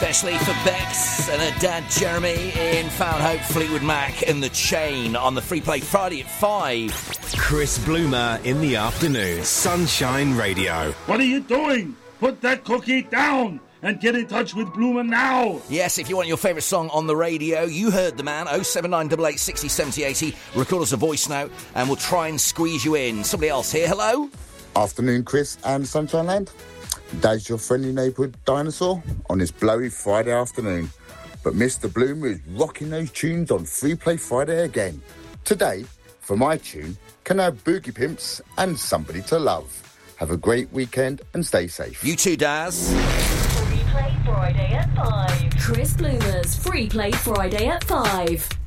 especially for Bex and her dad Jeremy in Fountain Hope, Fleetwood Mac and The Chain on the Free Play Friday at 5. Chris Bloomer in the afternoon, Sunshine Radio. What are you doing? Put that cookie down and get in touch with Bloomer now. Yes, if you want your favourite song on the radio, you heard the man, 07988 60 70 80. Record us a voice note and we'll try and squeeze you in. Somebody else here, hello? Afternoon, Chris and Sunshine Land. Dad's your friendly neighbourhood dinosaur on this blowy Friday afternoon. But Mr. Bloomer is rocking those tunes on Free Play Friday again. Today, for my tune, can I have Boogie Pimps and Somebody to Love. Have a great weekend and stay safe. You too, Daz. Free Play Friday at 5. Chris Bloomer's Free Play Friday at 5.